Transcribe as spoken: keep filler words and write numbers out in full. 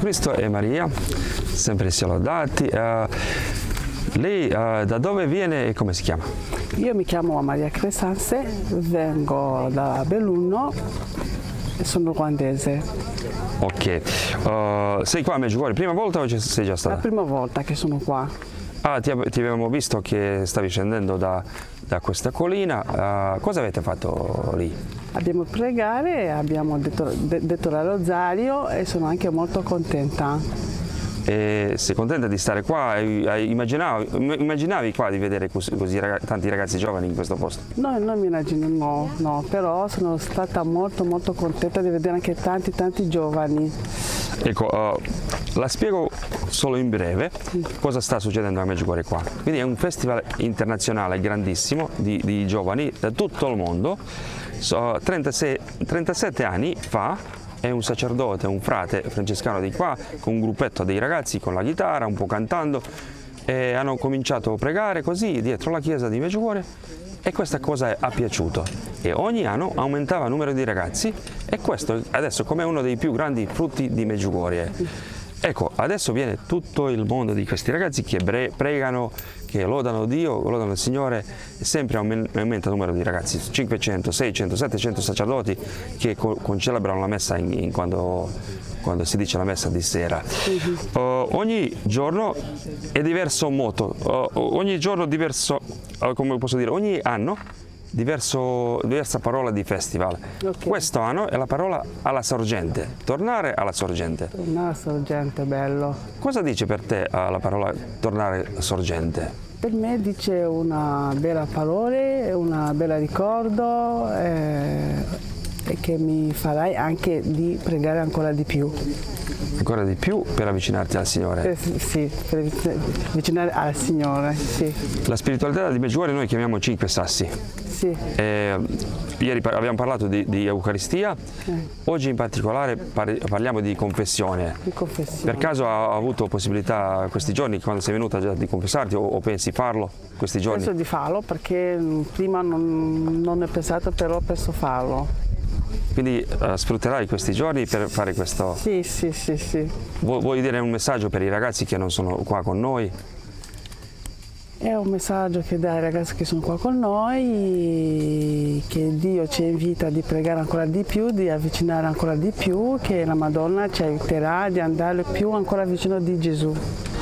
Cristo e Maria, sempre sia lodati. Uh, lei uh, da dove viene e come si chiama? Io mi chiamo Maria Crescense, vengo da Belluno e sono ruandese. Ok, uh, sei qua a Medjugorje prima volta o sei già stata? La prima volta che sono qua. Ah, ti, ti avevamo visto che stavi scendendo da, da questa collina, uh, cosa avete fatto lì? Abbiamo pregare, abbiamo detto, de, detto il rosario e sono anche molto contenta. E sei contenta di stare qua? Immaginavi, immaginavi qua di vedere così, così ragazzi, tanti ragazzi giovani in questo posto? No, non mi immagino, no, no, però sono stata molto molto contenta di vedere anche tanti tanti giovani. Ecco, uh, la spiego solo in breve cosa sta succedendo a Medjugorje qua. Quindi è un festival internazionale grandissimo di, di giovani da tutto il mondo. So, trentasei, trentasette anni fa è un sacerdote, un frate francescano di qua, con un gruppetto dei ragazzi con la chitarra, un po' cantando, e hanno cominciato a pregare così dietro la chiesa di Medjugorje e questa cosa ha piaciuto e ogni anno aumentava il numero di ragazzi e questo adesso come uno dei più grandi frutti di Medjugorje. Ecco, adesso viene tutto il mondo di questi ragazzi che pregano, che lodano Dio, lodano il Signore, e sempre aumenta il numero di ragazzi, cinquecento, seicento, settecento sacerdoti che concelebrano la messa in, in quando, quando si dice la messa di sera. Uh, ogni giorno è diverso moto, uh, ogni giorno diverso, uh, come posso dire, ogni anno Diverso, diversa parola di festival. Okay. Questo anno è la parola alla sorgente, tornare alla sorgente. Tornare alla sorgente, bello. Cosa dice per te uh, la parola tornare sorgente? Per me dice una bella parola, una bella ricordo eh, e che mi farai anche di pregare ancora di più. Ancora di più per avvicinarti al Signore? Eh, sì, per avvicinare al Signore, sì. La spiritualità di Medjugorje noi chiamiamo cinque sassi. Sì. Eh, ieri abbiamo parlato di, di Eucaristia, eh. Oggi in particolare par parliamo di confessione. Di confessione. Per caso ha avuto possibilità questi giorni, quando sei venuta già di confessarti o, o pensi farlo questi giorni? Penso di farlo perché prima non, non ho pensato, però penso farlo. Quindi uh, sfrutterai questi giorni per fare questo? Sì, sì, sì, sì. Vu vuoi dire un messaggio per i ragazzi che non sono qua con noi? È un messaggio che dà ai ragazzi che sono qua con noi, che Dio ci invita di pregare ancora di più, di avvicinare ancora di più, che la Madonna ci aiuterà di andare più ancora vicino di Gesù.